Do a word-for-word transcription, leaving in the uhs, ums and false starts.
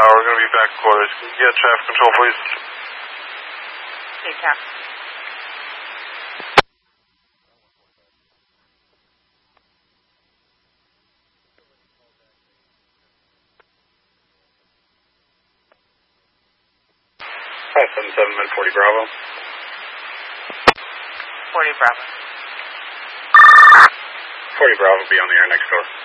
we're going to be back quarters. Can you get traffic control, please? Okay, Cap. five seven seven, Med forty Bravo. forty Bravo. forty Bravo will be on the air next door.